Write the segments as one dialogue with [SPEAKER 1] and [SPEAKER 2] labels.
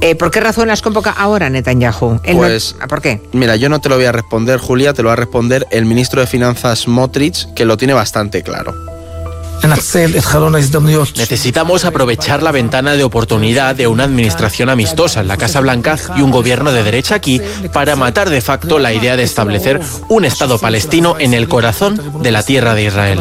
[SPEAKER 1] ¿Por qué razón las convoca ahora Netanyahu? ¿Por qué?
[SPEAKER 2] Mira, yo no te lo voy a responder, Julia, te lo va a responder el ministro de Finanzas Smotrich, que lo tiene bastante claro.
[SPEAKER 3] Necesitamos aprovechar la ventana de oportunidad de una administración amistosa en la Casa Blanca y un gobierno de derecha aquí para matar de facto la idea de establecer un Estado palestino en el corazón de la tierra de Israel.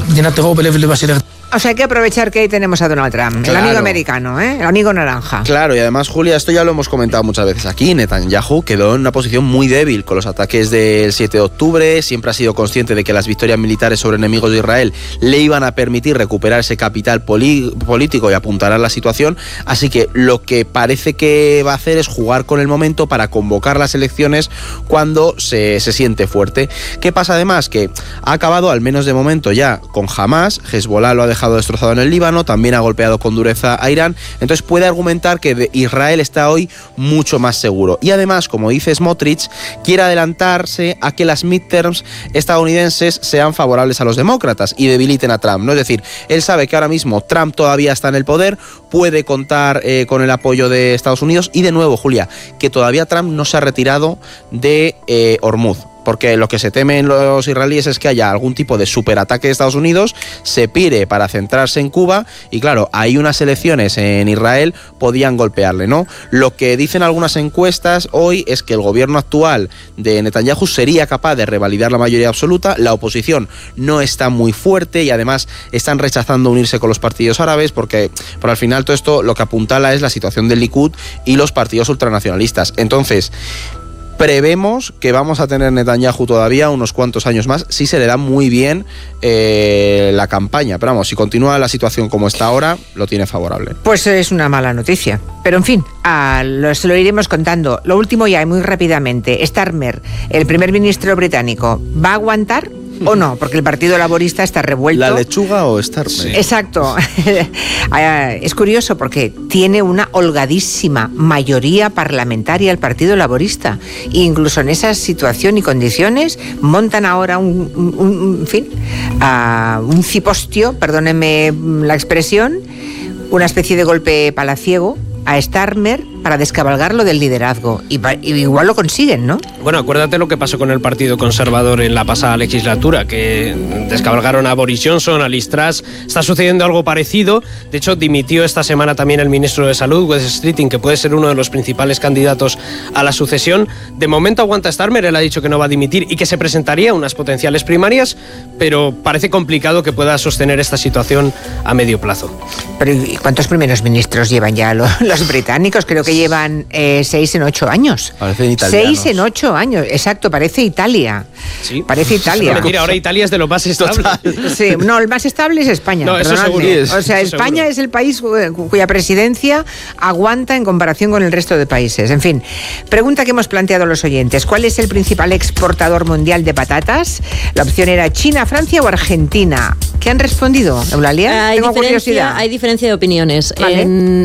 [SPEAKER 1] O sea, hay que aprovechar que ahí tenemos a Donald Trump, claro. El amigo americano, el amigo naranja.
[SPEAKER 2] Claro, y además, Julia, esto ya lo hemos comentado muchas veces aquí. Netanyahu quedó en una posición muy débil con los ataques del 7 de octubre. Siempre ha sido consciente de que las victorias militares sobre enemigos de Israel le iban a permitir recuperar ese capital político y apuntalar la situación. Así que lo que parece que va a hacer es jugar con el momento para convocar las elecciones cuando se siente fuerte. ¿Qué pasa además? Que ha acabado, al menos de momento ya, con Hamas. Hezbollah lo ha dejado destrozado en el Líbano, también ha golpeado con dureza a Irán, entonces puede argumentar que Israel está hoy mucho más seguro. Y además, como dice Smotrich, quiere adelantarse a que las midterms estadounidenses sean favorables a los demócratas y debiliten a Trump, ¿no? Es decir, él sabe que ahora mismo Trump todavía está en el poder, puede contar con el apoyo de Estados Unidos y, de nuevo, Julia, que todavía Trump no se ha retirado de Hormuz. Porque lo que se temen los israelíes es que haya algún tipo de superataque de Estados Unidos, se pire para centrarse en Cuba y, claro, hay unas elecciones en Israel, podían golpearle, ¿no? Lo que dicen algunas encuestas hoy es que el gobierno actual de Netanyahu sería capaz de revalidar la mayoría absoluta, la oposición no está muy fuerte y además están rechazando unirse con los partidos árabes porque al final todo esto lo que apuntala es la situación del Likud y los partidos ultranacionalistas. Entonces, prevemos que vamos a tener Netanyahu todavía unos cuantos años más, si se le da muy bien la campaña. Pero vamos, si continúa la situación como está ahora, lo tiene favorable.
[SPEAKER 1] Pues es una mala noticia. Pero en fin, se lo iremos contando. Lo último ya, muy rápidamente. Starmer, el primer ministro británico, ¿va a aguantar o no? Porque el Partido Laborista está revuelto.
[SPEAKER 2] ¿La lechuga o Starmer?
[SPEAKER 1] Sí. Exacto. Es curioso porque tiene una holgadísima mayoría parlamentaria el Partido Laborista. E incluso en esa situación y condiciones montan ahora un cipostio, perdónenme la expresión, una especie de golpe palaciego a Starmer para descabalgarlo del liderazgo. Y igual lo consiguen, ¿no?
[SPEAKER 4] Bueno, acuérdate lo que pasó con el Partido Conservador en la pasada legislatura, que descabalgaron a Boris Johnson, a Liz Truss. Está sucediendo algo parecido. De hecho, dimitió esta semana también el ministro de Salud, Wes Streeting, que puede ser uno de los principales candidatos a la sucesión. De momento aguanta Starmer, él ha dicho que no va a dimitir y que se presentaría a unas potenciales primarias, pero parece complicado que pueda sostener esta situación a medio plazo.
[SPEAKER 1] Pero ¿y cuántos primeros ministros llevan ya los británicos? Creo que llevan 6 en 8 años.
[SPEAKER 2] Parecen italianos.
[SPEAKER 1] 6 en 8 años, exacto, parece Italia.
[SPEAKER 4] Sí.
[SPEAKER 1] Parece Italia.
[SPEAKER 4] Pero mira, ahora Italia es de lo más estable.
[SPEAKER 1] Sí, no, el más estable es España.
[SPEAKER 4] No, eso seguro.
[SPEAKER 1] O sea, España es el país cuya presidencia aguanta en comparación con el resto de países. En fin, pregunta que hemos planteado a los oyentes. ¿Cuál es el principal exportador mundial de patatas? La opción era China, Francia o Argentina. ¿Qué han respondido, Eulalia? Tengo curiosidad.
[SPEAKER 5] Hay diferencia de opiniones.
[SPEAKER 1] Vale.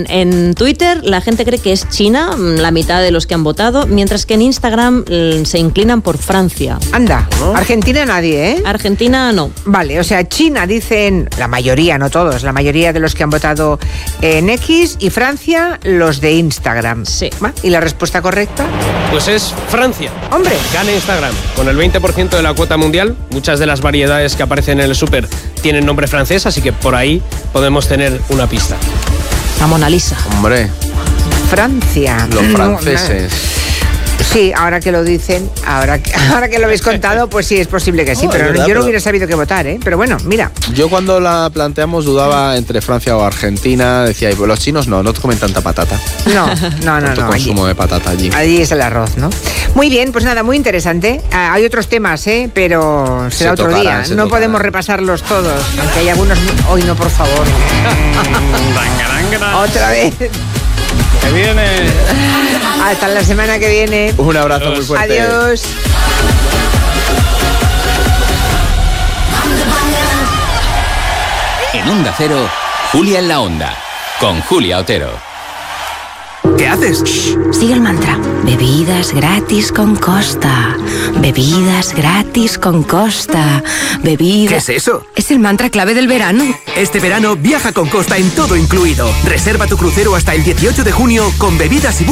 [SPEAKER 5] En Twitter la gente cree que es China, la mitad de los que han votado, mientras que en Instagram se inclinan por Francia.
[SPEAKER 1] Anda, ¿no? Argentina nadie, ¿eh?
[SPEAKER 5] Argentina no.
[SPEAKER 1] Vale, o sea, China dicen, la mayoría, no todos, la mayoría de los que han votado en X, y Francia los de Instagram.
[SPEAKER 5] Sí.
[SPEAKER 1] ¿Y la respuesta correcta?
[SPEAKER 4] Pues es Francia.
[SPEAKER 1] ¡Hombre!
[SPEAKER 4] Gana Instagram. Con el 20% de la cuota mundial, muchas de las variedades que aparecen en el súper tienen nombre francés, así que por ahí podemos tener una pista.
[SPEAKER 5] La Mona Lisa.
[SPEAKER 2] Hombre,
[SPEAKER 1] Francia.
[SPEAKER 2] los franceses.
[SPEAKER 1] Sí, ahora que lo dicen, ahora que lo habéis contado, pues sí, es posible que sí, pero
[SPEAKER 2] verdad,
[SPEAKER 1] yo no hubiera sabido qué votar, ¿eh? Pero bueno, mira.
[SPEAKER 2] Yo cuando la planteamos dudaba entre Francia o Argentina, decía, pues los chinos no comen tanta patata.
[SPEAKER 1] No.
[SPEAKER 2] Tanto consumo de patata allí.
[SPEAKER 1] Allí es el arroz, ¿no? Muy bien, pues nada, muy interesante. Hay otros temas, pero será otro día. No podemos repasarlos todos, aunque hay algunos... Hoy no, por favor. Otra vez.
[SPEAKER 4] ¡Que viene!
[SPEAKER 1] Hasta la semana que viene.
[SPEAKER 2] Un abrazo muy fuerte.
[SPEAKER 1] Adiós.
[SPEAKER 6] En Onda Cero, Julia en la Onda, con Julia Otero.
[SPEAKER 7] ¿Qué haces?
[SPEAKER 8] Sigue el mantra. Bebidas gratis con Costa. Bebidas gratis con Costa. Bebidas...
[SPEAKER 7] ¿Qué es eso?
[SPEAKER 8] Es el mantra clave del verano.
[SPEAKER 7] Este verano viaja con Costa en todo incluido. Reserva tu crucero hasta el 18 de junio con bebidas y